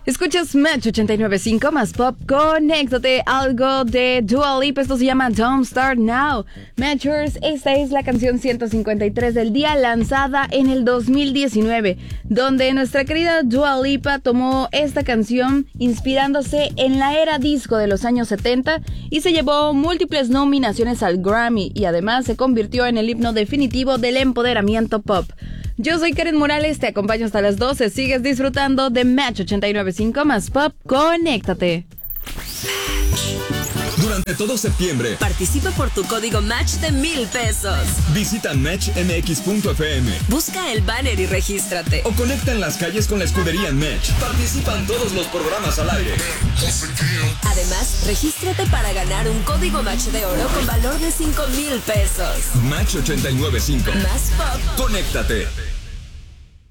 Escuchas Match 89.5 más pop. Conéctate, algo de Dua Lipa. Esto se llama Don't Start Now. Matchers, esta es la canción 153 del día, lanzada en el 2019, donde nuestra querida Dua Lipa tomó esta canción inspirándose en la era disco de los años 70 y se llevó múltiples nominaciones al Grammy, y además se convirtió en el himno definitivo del empoderamiento pop. Yo soy Karen Morales, te acompaño hasta las 12. Sigues disfrutando de Match 89.5 más pop. Conéctate. Durante todo septiembre, participa por tu código Match de 1,000 pesos. Visita matchmx.fm. Busca el banner y regístrate. O conecta en las calles con la escudería Match. Participan todos los programas al aire. Además, regístrate para ganar un código Match de oro con valor de 5,000 pesos. Match 89.5. Más pop. Conéctate.